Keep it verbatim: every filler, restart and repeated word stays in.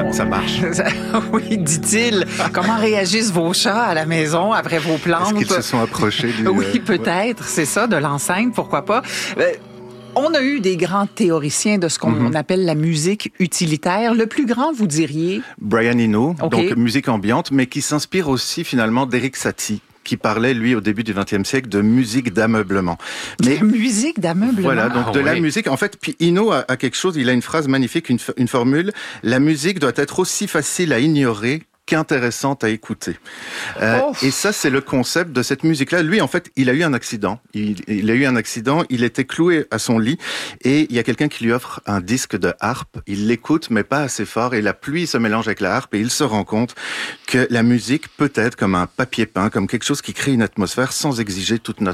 on... Ça marche. Oui, dit-il. Comment réagissent vos chats à la maison après vos plantes? Est-ce qu'ils se sont approchés du... Oui, euh, peut-être. Ouais. C'est ça, de l'enceinte, pourquoi pas. Euh, On a eu des grands théoriciens de ce qu'on mm-hmm. appelle la musique utilitaire. Le plus grand, vous diriez? Brian Eno, okay. donc musique ambiante, mais qui s'inspire aussi finalement d'Eric Satie, qui parlait, lui, au début du vingtième siècle, de musique d'ameublement. Mais de musique d'ameublement? Voilà, donc ah, de oui. la musique. En fait, puis Eno a, a quelque chose, il a une phrase magnifique, une, une formule. La musique doit être aussi facile à ignorer qu'intéressante à écouter. Euh, oh. Et ça, c'est le concept de cette musique-là. Lui, en fait, il a eu un accident. Il, il a eu un accident, il était cloué à son lit et il y a quelqu'un qui lui offre un disque de harpe. Il l'écoute, mais pas assez fort et la pluie se mélange avec la harpe et il se rend compte que la musique peut être comme un papier peint, comme quelque chose qui crée une atmosphère sans exiger toute notre